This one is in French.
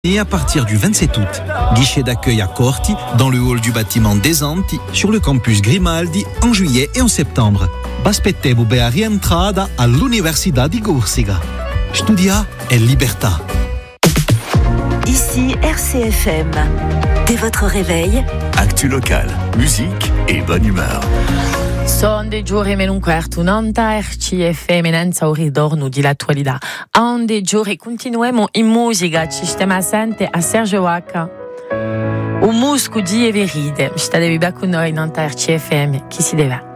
Et à partir du 27 août, guichet d'accueil à Corti, dans le hall du bâtiment des Anti, sur le campus Grimaldi, en juillet et en septembre. Baspettevo a rientrada all'Università di Corsica. Studia e libertà. Ici RCFM. Dès votre réveil, actu local, musique et bonne humeur. Sono dei giorni meno un quarto, nanta RCFM, senza un ritorno dell'attualità. On dei giorni continuiamo in musica, ci stiamo assente a Sergio Waka. Un musco di Everide, ci stadevi con noi in nanta RCFM, chi si deve?